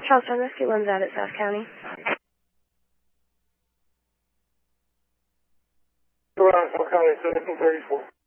Charlestown Rescue One's out at South County. Around South County, 1734.